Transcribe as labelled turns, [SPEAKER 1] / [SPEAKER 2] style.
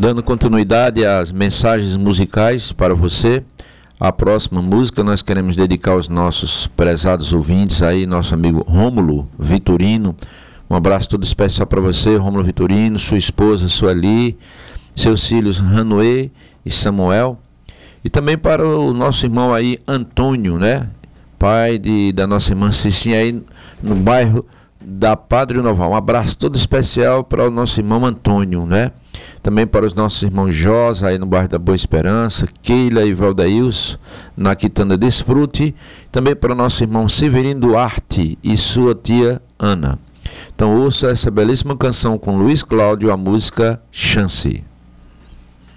[SPEAKER 1] Dando continuidade às mensagens musicais para você, a próxima música nós queremos dedicar aos nossos prezados ouvintes aí, nosso amigo Rômulo Vitorino. Um abraço todo especial para você, Rômulo Vitorino, sua esposa Sueli, seus filhos Ranoê e Samuel. E também para o nosso irmão aí, Antônio, né? Pai da nossa irmã Cicinha aí no bairro da Padre Noval. Um abraço todo especial para o nosso irmão Antônio, né? Também para os nossos irmãos Josa aí no bairro da Boa Esperança, Keila e Valdails na Quitanda Desfrute. Também para o nosso irmão Severino Duarte e sua tia Ana. Então ouça essa belíssima canção com Luiz Cláudio, a música Chance.